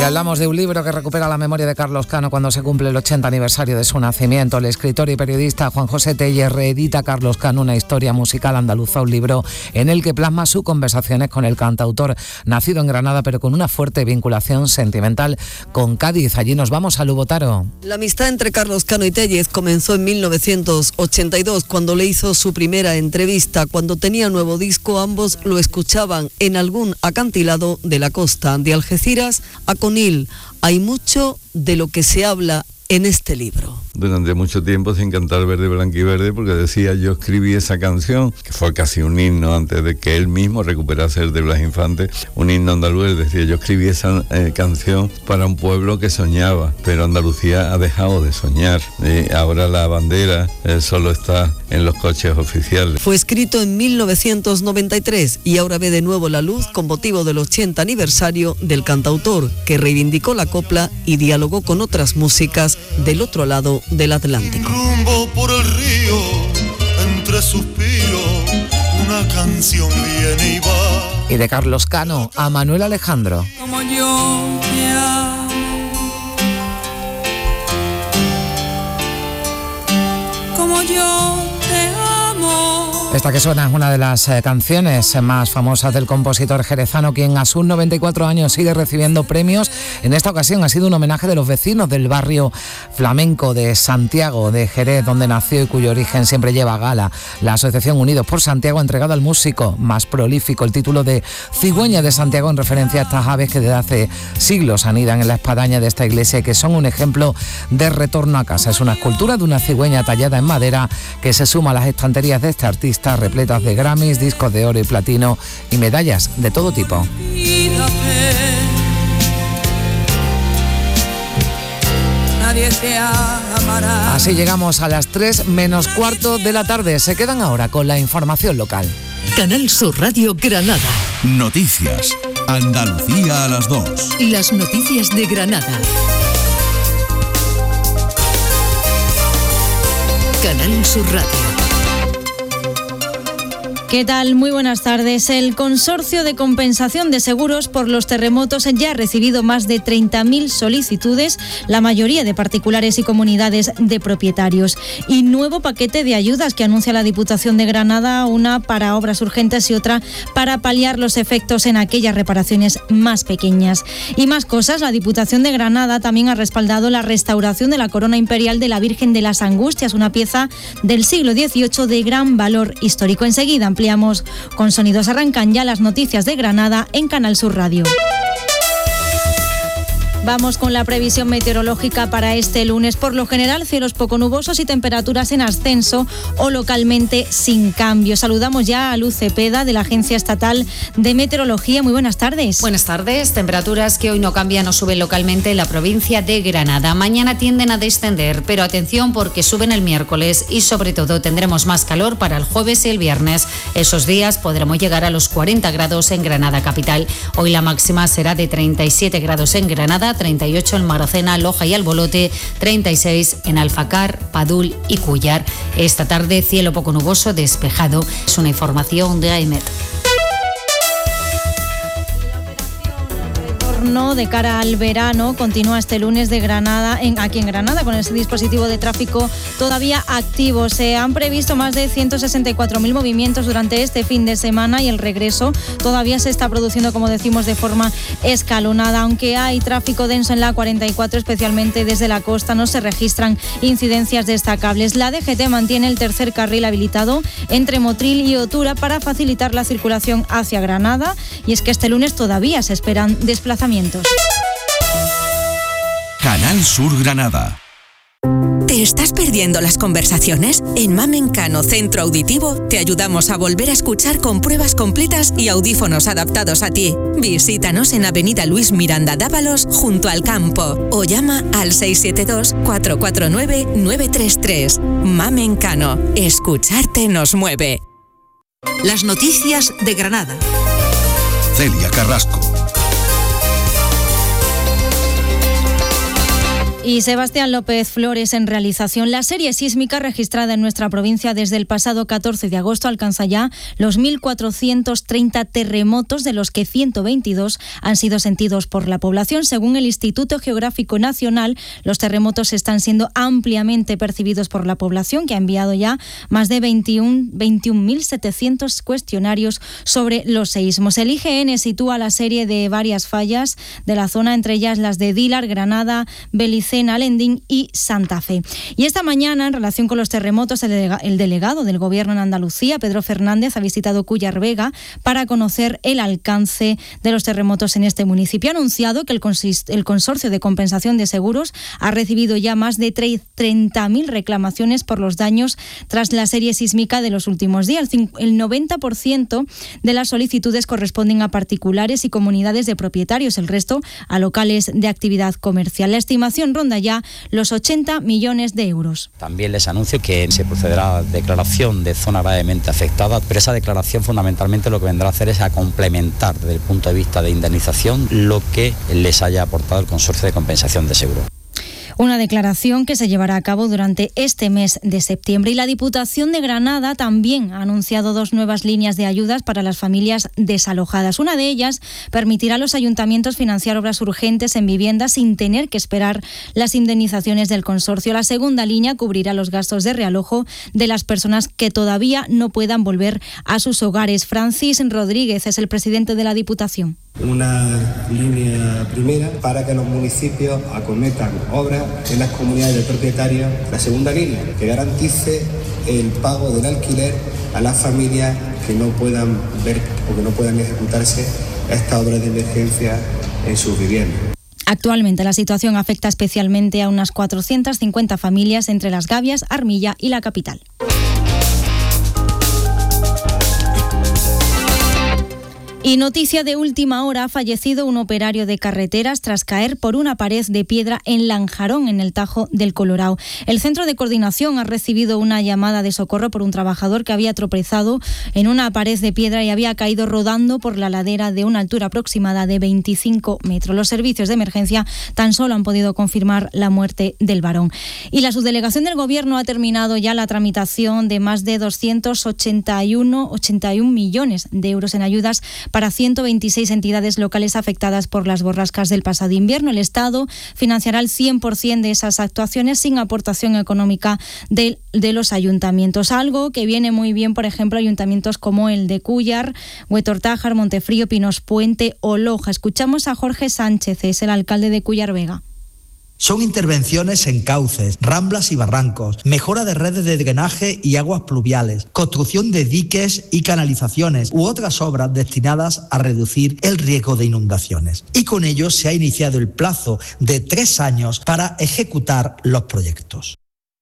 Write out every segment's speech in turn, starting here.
Hablamos de un libro que recupera la memoria de Carlos Cano cuando se cumple el 80 aniversario de su nacimiento. El escritor y periodista Juan José Tellez reedita Carlos Cano, una historia musical andaluza, un libro en el que plasma sus conversaciones con el cantautor nacido en Granada, pero con una fuerte vinculación sentimental con Cádiz. Allí nos vamos a Lugo Taro. La amistad entre Carlos Cano y Tellez comenzó en 1982, cuando le hizo su primera entrevista. Cuando tenía nuevo disco, ambos lo escuchaban en algún acantilado de la costa, de Algeciras a Conil. Hay mucho de lo que se habla en este libro. Durante mucho tiempo sin cantar Verde, Blanco y Verde, porque decía, yo escribí esa canción, que fue casi un himno antes de que él mismo recuperase el de Blas Infante, un himno andaluz. Decía, yo escribí esa canción para un pueblo que soñaba, pero Andalucía ha dejado de soñar. Ahora la bandera solo está en los coches oficiales. Fue escrito en 1993 y ahora ve de nuevo la luz con motivo del 80 aniversario del cantautor, que reivindicó la copla y dialogó con otras músicas del otro lado del Atlántico. Rumbo por el río, entre suspiros, una canción viene y va. Y de Carlos Cano a Manuel Alejandro. Como yo te amo, como yo te amo. Esta que suena es una de las canciones más famosas del compositor jerezano, quien a sus 94 años sigue recibiendo premios. En esta ocasión ha sido un homenaje de los vecinos del barrio flamenco de Santiago de Jerez, donde nació y cuyo origen siempre lleva a gala. La Asociación Unidos por Santiago ha entregado al músico más prolífico el título de Cigüeña de Santiago, en referencia a estas aves que desde hace siglos anidan en la espadaña de esta iglesia y que son un ejemplo de retorno a casa. Es una escultura de una cigüeña tallada en madera que se suma a las estanterías de este artista, repletas de Grammys, discos de oro y platino y medallas de todo tipo. Así llegamos a las 3 menos cuarto de la tarde. Se quedan ahora con la información local. Canal Sur Radio Granada. Noticias. Andalucía a las 2. Las noticias de Granada. Canal Sur Radio. ¿Qué tal? Muy buenas tardes. El Consorcio de Compensación de Seguros por los Terremotos ya ha recibido más de 30.000 solicitudes, la mayoría de particulares y comunidades de propietarios. Y nuevo paquete de ayudas que anuncia la Diputación de Granada, una para obras urgentes y otra para paliar los efectos en aquellas reparaciones más pequeñas. Y más cosas, la Diputación de Granada también ha respaldado la restauración de la corona imperial de la Virgen de las Angustias, una pieza del siglo XVIII de gran valor histórico. Enseguida ampliamos con sonidos. Arrancan ya las noticias de Granada en Canal Sur Radio. Vamos con la previsión meteorológica para este lunes. Por lo general, cielos poco nubosos y temperaturas en ascenso o localmente sin cambio. Saludamos ya a Luz Cepeda, de la Agencia Estatal de Meteorología. Muy buenas tardes. Buenas tardes. Temperaturas que hoy no cambian o suben localmente en la provincia de Granada. Mañana tienden a descender, pero atención porque suben el miércoles y sobre todo tendremos más calor para el jueves y el viernes. Esos días podremos llegar a los 40 grados en Granada capital. Hoy la máxima será de 37 grados en Granada, 38 en Maracena, Loja y Albolote, 36 en Alfacar, Padul y Cúllar. Esta tarde cielo poco nuboso, despejado. Es una información de AEMET. De cara al verano continúa este lunes de Granada, aquí en Granada, con ese dispositivo de tráfico todavía activo. Se han previsto más de 164.000 movimientos durante este fin de semana y el regreso todavía se está produciendo, como decimos, de forma escalonada. Aunque hay tráfico denso en la A44, especialmente desde la costa, no se registran incidencias destacables. La DGT mantiene el tercer carril habilitado entre Motril y Otura para facilitar la circulación hacia Granada, y es que este lunes todavía se esperan desplazamientos. Canal Sur Granada. ¿Te estás perdiendo las conversaciones? En Mamencano Centro Auditivo te ayudamos a volver a escuchar con pruebas completas y audífonos adaptados a ti. Visítanos en Avenida Luis Miranda Dávalos, junto al campo, o llama al 672-449-933. Mamencano, escucharte nos mueve. Las noticias de Granada. Celia Carrasco. Y Sebastián López Flores en realización. La serie sísmica registrada en nuestra provincia desde el pasado 14 de agosto alcanza ya los 1.430 terremotos, de los que 122 han sido sentidos por la población. Según el Instituto Geográfico Nacional, los terremotos están siendo ampliamente percibidos por la población, que ha enviado ya más de 21.700 cuestionarios sobre los seísmos. El IGN sitúa la serie de varias fallas de la zona, entre ellas las de Dílar, Granada, Belicena, Alendín y Santa Fe. Y esta mañana, en relación con los terremotos, el delegado del Gobierno en Andalucía, Pedro Fernández, ha visitado Cúllar Vega para conocer el alcance de los terremotos en este municipio. Ha anunciado que el Consorcio de Compensación de Seguros ha recibido ya más de 30.000 reclamaciones por los daños tras la serie sísmica de los últimos días. El 90% de las solicitudes corresponden a particulares y comunidades de propietarios, el resto a locales de actividad comercial. La estimación ronda ya los 80 millones de euros. También les anuncio que se procederá a declaración de zona gravemente afectada, pero esa declaración fundamentalmente lo que vendrá a hacer es a complementar desde el punto de vista de indemnización lo que les haya aportado el Consorcio de Compensación de Seguros. Una declaración que se llevará a cabo durante este mes de septiembre. Y la Diputación de Granada también ha anunciado 2 nuevas líneas de ayudas para las familias desalojadas. Una de ellas permitirá a los ayuntamientos financiar obras urgentes en viviendas sin tener que esperar las indemnizaciones del consorcio. La segunda línea cubrirá los gastos de realojo de las personas que todavía no puedan volver a sus hogares. Francis Rodríguez es el presidente de la Diputación. Una línea primera para que los municipios acometan obras en las comunidades de propietarios. La segunda línea, que garantice el pago del alquiler a las familias que no puedan ver o que no puedan ejecutarse estas obras de emergencia en sus viviendas. Actualmente la situación afecta especialmente a unas 450 familias entre Las Gavias, Armilla y la capital. Y noticia de última hora: ha fallecido un operario de carreteras tras caer por una pared de piedra en Lanjarón, en el Tajo del Colorao. El Centro de Coordinación ha recibido una llamada de socorro por un trabajador que había tropezado en una pared de piedra y había caído rodando por la ladera de una altura aproximada de 25 metros. Los servicios de emergencia tan solo han podido confirmar la muerte del varón. Y la subdelegación del Gobierno ha terminado ya la tramitación de más de 281 millones de euros en ayudas para 126 entidades locales afectadas por las borrascas del pasado invierno. El Estado financiará el 100% de esas actuaciones sin aportación económica de los ayuntamientos, algo que viene muy bien, por ejemplo, ayuntamientos como el de Cúllar, Huetortájar, Montefrío, Pinos Puente o Loja. Escuchamos a Jorge Sánchez, es el alcalde de Cúllar Vega. Son intervenciones en cauces, ramblas y barrancos, mejora de redes de drenaje y aguas pluviales, construcción de diques y canalizaciones u otras obras destinadas a reducir el riesgo de inundaciones. Y con ello se ha iniciado el plazo de 3 años para ejecutar los proyectos.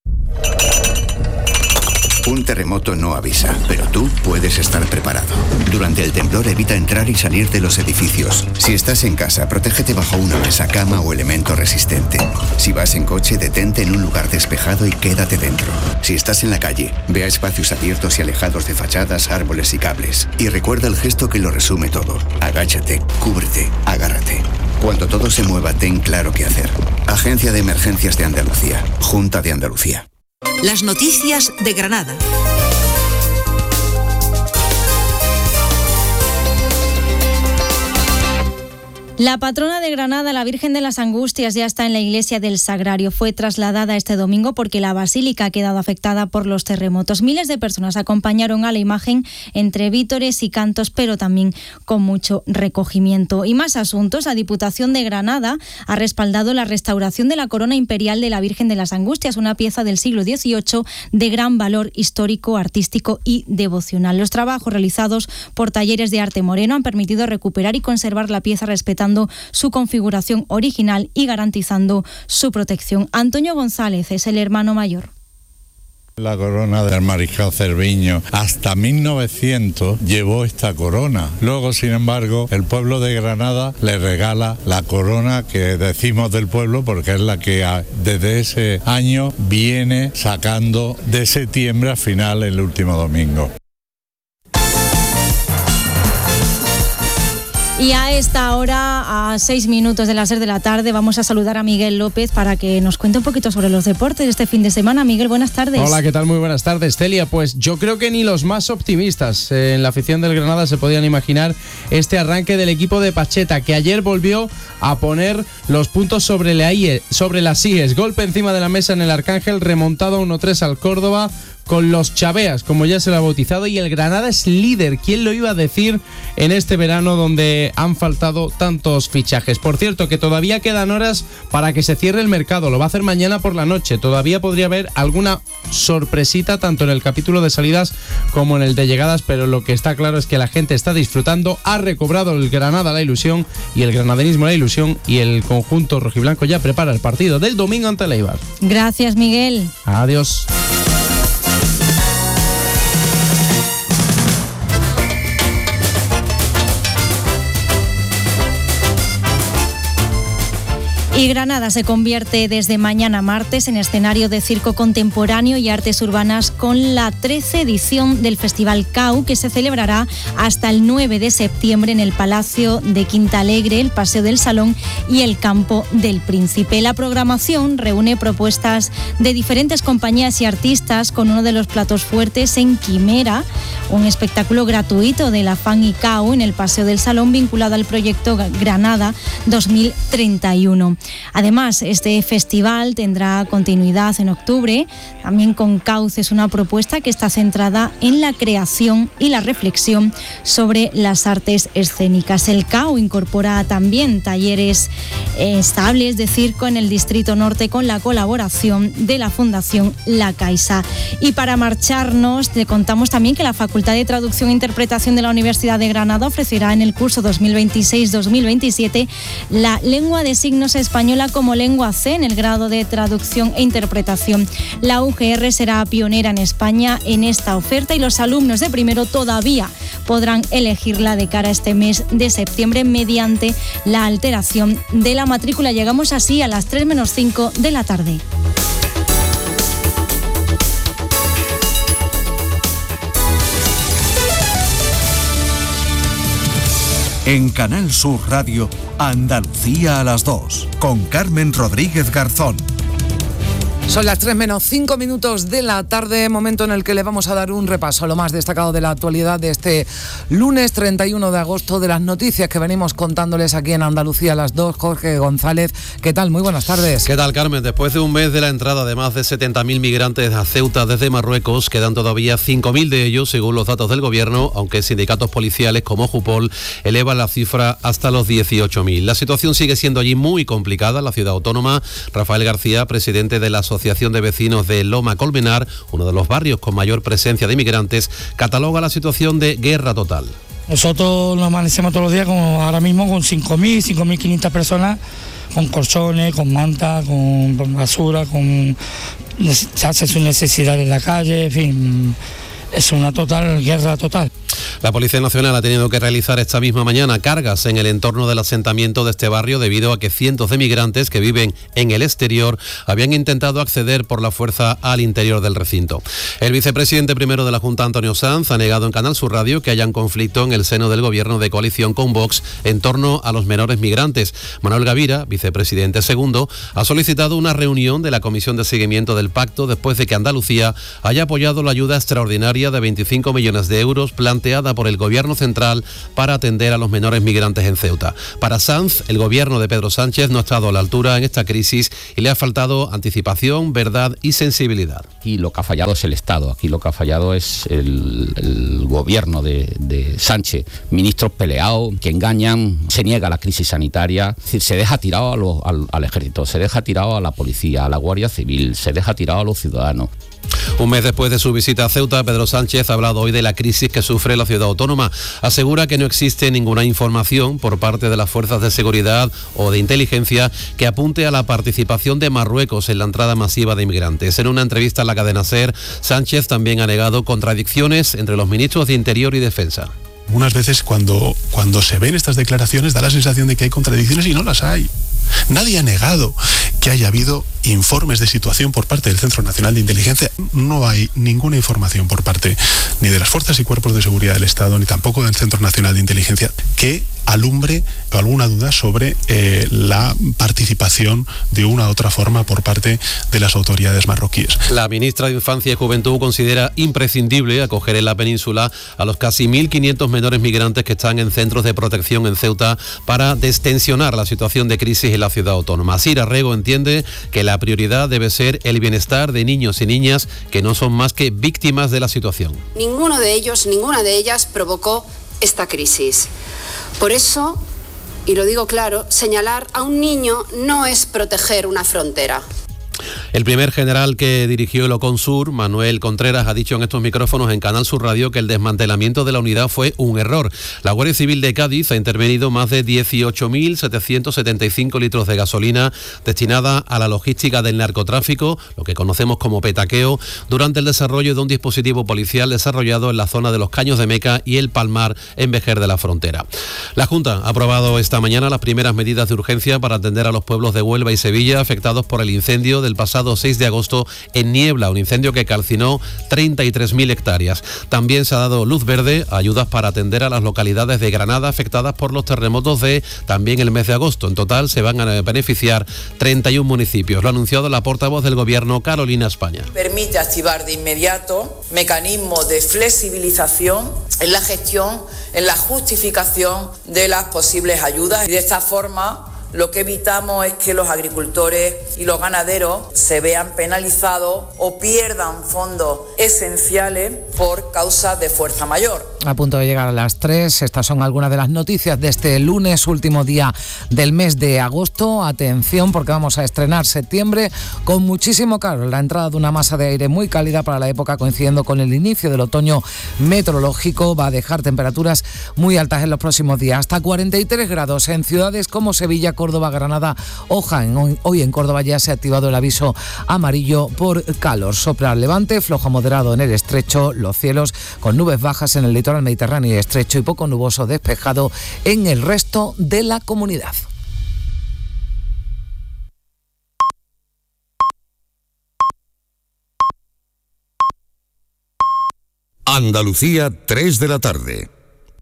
Un terremoto no avisa, pero tú puedes estar preparado. Durante el temblor evita entrar y salir de los edificios. Si estás en casa, protégete bajo una mesa, cama o elemento resistente. Si vas en coche, detente en un lugar despejado y quédate dentro. Si estás en la calle, ve a espacios abiertos y alejados de fachadas, árboles y cables. Y recuerda el gesto que lo resume todo. Agáchate, cúbrete, agárrate. Cuando todo se mueva, ten claro qué hacer. Agencia de Emergencias de Andalucía. Junta de Andalucía. Las noticias de Granada. La patrona de Granada, la Virgen de las Angustias, ya está en la iglesia del Sagrario. Fue trasladada este domingo porque la basílica ha quedado afectada por los terremotos. Miles de personas acompañaron a la imagen entre vítores y cantos, pero también con mucho recogimiento. Y más asuntos. La Diputación de Granada ha respaldado la restauración de la corona imperial de la Virgen de las Angustias, una pieza del siglo XVIII de gran valor histórico, artístico y devocional. Los trabajos realizados por Talleres de Arte Moreno han permitido recuperar y conservar la pieza respetando su configuración original y garantizando su protección. Antonio González es el hermano mayor. La corona del Mariscal Cerviño hasta 1900 llevó esta corona. Luego, sin embargo, el pueblo de Granada le regala la corona que decimos del pueblo porque es la que desde ese año viene sacando de septiembre a final el último domingo. Y a esta hora, a 6 minutos de las 6 de la tarde, vamos a saludar a Miguel López para que nos cuente un poquito sobre los deportes de este fin de semana. Miguel, buenas tardes. Hola, ¿qué tal? Muy buenas tardes, Celia. Pues yo creo que ni los más optimistas en la afición del Granada se podían imaginar este arranque del equipo de Pacheta, que ayer volvió a poner los puntos sobre las IES. Golpe encima de la mesa en el Arcángel, remontado 1-3 al Córdoba, con los Chaveas, como ya se lo ha bautizado, y el Granada es líder. ¿Quién lo iba a decir en este verano donde han faltado tantos fichajes? Por cierto, que todavía quedan horas para que se cierre el mercado. Lo va a hacer mañana por la noche. Todavía podría haber alguna sorpresita tanto en el capítulo de salidas como en el de llegadas, pero lo que está claro es que la gente está disfrutando. Ha recobrado el Granada la ilusión y el granadenismo la ilusión, y el conjunto rojiblanco ya prepara el partido del domingo ante el Eibar. Gracias, Miguel. Adiós. Y Granada se convierte desde mañana martes en escenario de circo contemporáneo y artes urbanas con la 13ª edición del Festival CAU, que se celebrará hasta el 9 de septiembre en el Palacio de Quinta Alegre, el Paseo del Salón y el Campo del Príncipe. La programación reúne propuestas de diferentes compañías y artistas, con uno de los platos fuertes en Quimera, un espectáculo gratuito de la FAN y CAU en el Paseo del Salón vinculado al proyecto Granada 2031. Además, este festival tendrá continuidad en octubre, también con Cauces, una propuesta que está centrada en la creación y la reflexión sobre las artes escénicas. El CAU incorpora también talleres estables de circo en el Distrito Norte con la colaboración de la Fundación La Caixa. Y para marcharnos, te contamos también que la Facultad de Traducción e Interpretación de la Universidad de Granada ofrecerá en el curso 2026-2027 la lengua de signos española como lengua C en el grado de traducción e interpretación. La UGR será pionera en España en esta oferta y los alumnos de primero todavía podrán elegirla de cara a este mes de septiembre mediante la alteración de la matrícula. Llegamos así a las 3 menos 5 de la tarde. En Canal Sur Radio, Andalucía a las 2, con Carmen Rodríguez Garzón. Son las 3 menos 5 minutos de la tarde, momento en el que le vamos a dar un repaso a lo más destacado de la actualidad de este lunes 31 de agosto, de las noticias que venimos contándoles aquí en Andalucía a las 2. Jorge González, ¿qué tal? Muy buenas tardes. ¿Qué tal, Carmen? Después de un mes de la entrada de más de 70.000 migrantes a Ceuta desde Marruecos, quedan todavía 5.000 de ellos, según los datos del gobierno, aunque sindicatos policiales como Jupol elevan la cifra hasta los 18.000. La situación sigue siendo allí muy complicada en la ciudad autónoma. Rafael García, presidente de la Asociación de Vecinos de Loma Colmenar, uno de los barrios con mayor presencia de inmigrantes, cataloga la situación de guerra total. Nosotros nos amanecemos todos los días como ahora mismo con 5.000, 5.500 personas, con colchones, con mantas, con basura, se hace sus necesidades en la calle, en fin, es una total guerra total. La Policía Nacional ha tenido que realizar esta misma mañana cargas en el entorno del asentamiento de este barrio debido a que cientos de migrantes que viven en el exterior habían intentado acceder por la fuerza al interior del recinto. El vicepresidente primero de la Junta, Antonio Sanz, ha negado en Canal Sur Radio que haya un conflicto en el seno del gobierno de coalición con Vox en torno a los menores migrantes. Manuel Gavira, vicepresidente segundo, ha solicitado una reunión de la Comisión de Seguimiento del Pacto después de que Andalucía haya apoyado la ayuda extraordinaria de 25 millones de euros planteada por el Gobierno central para atender a los menores migrantes en Ceuta. Para Sanz, el gobierno de Pedro Sánchez no ha estado a la altura en esta crisis y le ha faltado anticipación, verdad y sensibilidad. Aquí lo que ha fallado es el Estado, aquí lo que ha fallado es el gobierno de Sánchez. Ministros peleados, que engañan, se niega la crisis sanitaria, es decir, se deja tirado al ejército, se deja tirado a la policía, a la Guardia Civil, se deja tirado a los ciudadanos. Un mes después de su visita a Ceuta, Pedro Sánchez ha hablado hoy de la crisis que sufre la ciudad autónoma. Asegura que no existe ninguna información por parte de las fuerzas de seguridad o de inteligencia que apunte a la participación de Marruecos en la entrada masiva de inmigrantes. En una entrevista a la cadena SER, Sánchez también ha negado contradicciones entre los ministros de Interior y Defensa. Unas veces cuando se ven estas declaraciones da la sensación de que hay contradicciones y no las hay. Nadie ha negado que haya habido informes de situación por parte del Centro Nacional de Inteligencia. No hay ninguna información por parte ni de las fuerzas y cuerpos de seguridad del Estado, ni tampoco del Centro Nacional de Inteligencia, que alumbre alguna duda sobre la participación de una u otra forma por parte de las autoridades marroquíes. La ministra de Infancia y Juventud considera imprescindible acoger en la península a los casi 1.500 menores migrantes que están en centros de protección en Ceuta para destensionar la situación de crisis en la ciudad autónoma. Sira Rego entiende que la prioridad debe ser el bienestar de niños y niñas que no son más que víctimas de la situación. Ninguno de ellos, ninguna de ellas provocó esta crisis. Por eso, y lo digo claro, señalar a un niño no es proteger una frontera. El primer general que dirigió el Oconsur, Manuel Contreras, ha dicho en estos micrófonos en Canal Sur Radio que el desmantelamiento de la unidad fue un error. La Guardia Civil de Cádiz ha intervenido más de 18.775 litros de gasolina destinada a la logística del narcotráfico, lo que conocemos como petaqueo, durante el desarrollo de un dispositivo policial desarrollado en la zona de los Caños de Meca y el Palmar en Vejer de la Frontera. La Junta ha aprobado esta mañana las primeras medidas de urgencia para atender a los pueblos de Huelva y Sevilla afectados por el incendio del pasado 6 de agosto en Niebla, un incendio que calcinó 33.000 hectáreas. También se ha dado luz verde a ayudas para atender a las localidades de Granada afectadas por los terremotos de también el mes de agosto. En total se van a beneficiar 31 municipios. Lo ha anunciado la portavoz del Gobierno, Carolina España. Permite activar de inmediato mecanismos de flexibilización en la gestión, en la justificación de las posibles ayudas y de esta forma lo que evitamos es que los agricultores y los ganaderos se vean penalizados o pierdan fondos esenciales por causas de fuerza mayor. A punto de llegar a las 3, estas son algunas de las noticias de este lunes, último día del mes de agosto. Atención, porque vamos a estrenar septiembre con muchísimo calor. La entrada de una masa de aire muy cálida para la época, coincidiendo con el inicio del otoño meteorológico, va a dejar temperaturas muy altas en los próximos días, hasta 43 grados en ciudades como Sevilla, Córdoba, Granada o Jaén. Hoy en Córdoba ya se ha activado el aviso amarillo por calor. Sopla al levante, flojo moderado en el estrecho, los cielos con nubes bajas en el litoral mediterráneo y estrecho y poco nuboso despejado en el resto de la comunidad. Andalucía, 3 de la tarde.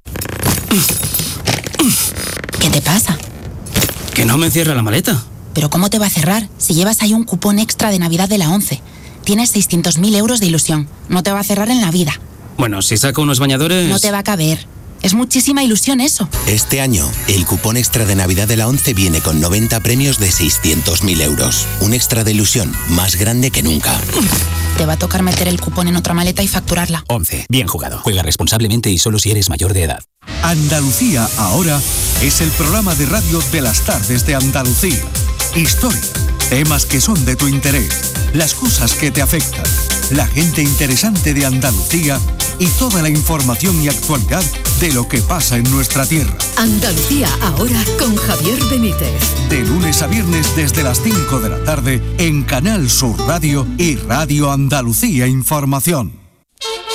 ¿Qué te pasa? Que no me cierra la maleta. ¿Pero cómo te va a cerrar si llevas ahí un cupón extra de Navidad de la 11? Tienes 600.000 euros de ilusión. No te va a cerrar en la vida. Bueno, si saco unos bañadores... No te va a caber. Es muchísima ilusión eso. Este año, el cupón extra de Navidad de la 11 viene con 90 premios de 600.000 euros. Un extra de ilusión más grande que nunca. Te va a tocar meter el cupón en otra maleta y facturarla. 11. Bien jugado. Juega responsablemente y solo si eres mayor de edad. Andalucía ahora es el programa de radio de las tardes de Andalucía. Historia, temas que son de tu interés, las cosas que te afectan, la gente interesante de Andalucía y toda la información y actualidad de lo que pasa en nuestra tierra. Andalucía ahora con Javier Benítez. De lunes a viernes desde las 5 de la tarde en Canal Sur Radio y Radio Andalucía Información.